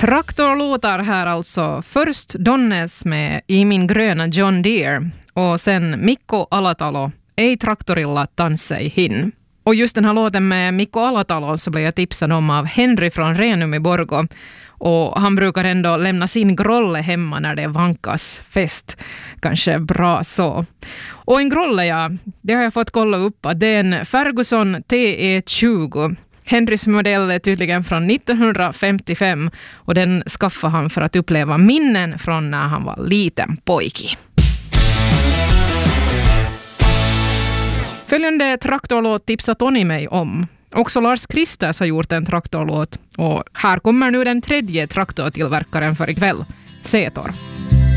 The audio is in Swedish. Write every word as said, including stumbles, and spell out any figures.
Traktorlåtar här alltså. Först Donnes med I min gröna John Deere och sen Mikko Alatalo, Ei traktorilla tanssei hin. Och just den här låten med Mikko Alatalo så blev jag tipsad om av Henry från Renum i Borgå. Och han brukar ändå lämna sin grolle hemma när det vankas fest. Kanske bra så. Och en grolle, ja, det har jag fått kolla upp. Det är en Ferguson T E tjugo. Henrys modell är tydligen från nittonhundrafemtiofem och den skaffade han för att uppleva minnen från när han var liten pojke. Följande traktorlåt tipsar Tony mig om. Också Lars Kristers har gjort en traktorlåt och här kommer nu den tredje traktortillverkaren för ikväll, Zetor.